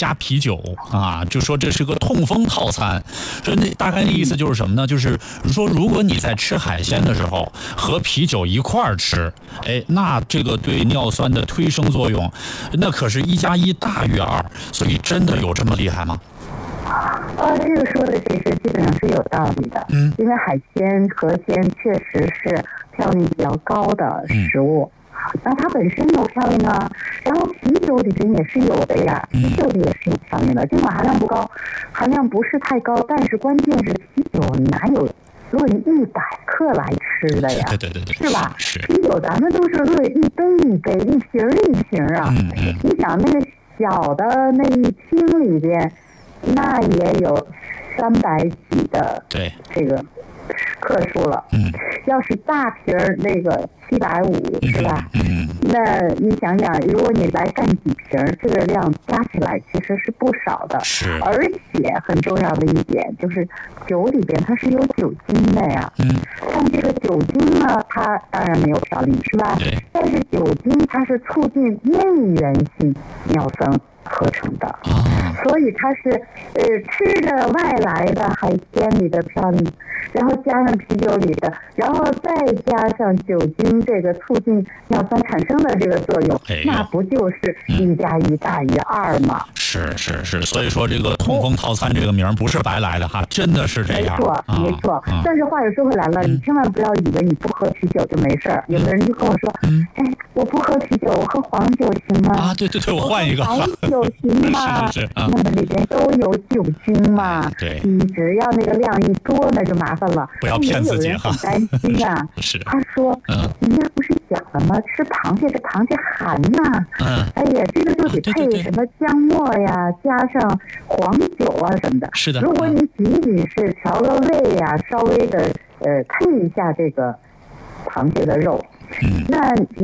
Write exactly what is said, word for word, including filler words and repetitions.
加啤酒啊，就说这是个痛风套餐。说那大概的意思就是什么呢？就是说如果你在吃海鲜的时候和啤酒一块儿吃，哎，那这个对尿酸的推升作用，那可是一加一大于二。所以真的有这么厉害吗？ 呃，这个说的其实基本上是有道理的， 嗯， 因为海鲜、河鲜确实是嘌呤比较高的食物，嗯、那它本身有嘌呤啊，然后啤酒里边也是有的呀，啤酒里也是有嘌呤的，尽管含量不高，含量不是太高，但是关键是啤酒哪有论一百克来吃的呀？ 对对对对， 是吧？ 是啤酒咱们都是论一杯一杯、一瓶一瓶啊。 嗯嗯， 你想那个小的那一听里边，那也有三百几的对这个克数了。 嗯， 要是大瓶儿那个七百五是吧？ 嗯， 那你想想，如果你来干几瓶，这个量加起来其实是不少的。 是， 而且很重要的一点就是酒里边它是有酒精的呀。 嗯， 像这个酒精呢，它当然没有嘌呤是吧？ 对。 但是酒精它是促进内源性尿酸合成的， 啊， 所以它是呃吃着外来的海鲜里的嘌呤，然后加上啤酒里的，然后再加上酒精这个促进尿酸产生的这个作用， 哎、 那不就是一加一大于二吗？ 是是是，所以说这个痛风套餐这个名不是白来的哈，真的是这样。 没错，没错。啊、但是话又说回来了，嗯、你千万不要以为你不喝啤酒就没事儿。有的人就跟我说，嗯，哎，我不喝啤酒，我喝黄酒行吗？ 啊，对对对，我换一个。 白酒行吗？ 是是是，啊、 那么里边都有酒精嘛。 对。 你只要那个量一多，那就麻烦了。 不要骗自己哈。 很担心啊。 是。 他说，嗯，人家不是讲了吗？吃螃蟹，这螃蟹寒呐。 嗯。 哎呀，这个就得配什么姜末呀，加上黄酒啊什么的。 是的。 如果你仅仅是调个味呀，稍微的呃配一下这个螃蟹的肉， 嗯， 那